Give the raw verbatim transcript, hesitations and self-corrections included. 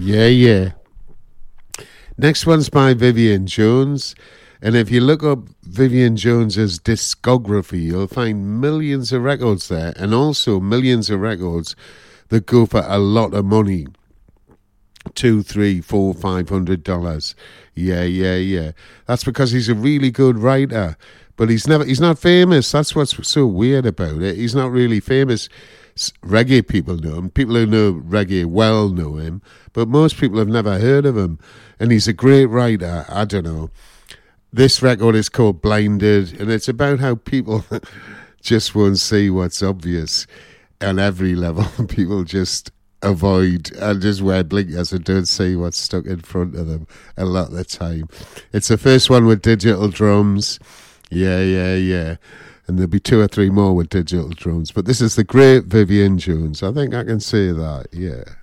Yeah, yeah. Next one's by Vivian Jones. And if you look up Vivian Jones's discography, you'll find millions of records there, and also millions of records that go for a lot of money. Two, three, four, five hundred dollars. Yeah, yeah, yeah. That's because he's a really good writer. But he's never he's not famous. That's what's so weird about it. He's not really famous. Reggae people know him. People who know reggae well know him. But most people have never heard of him. And he's a great writer. I don't know. This record is called Blinded, and it's about how people just won't see what's obvious on every level. People just avoid and just wear blinkers and don't see what's stuck in front of them a lot of the time. It's the first one with digital drums. Yeah, yeah, yeah. And there'll be two or three more with digital drums. But this is the great Vivian Jones. I think I can say that, yeah.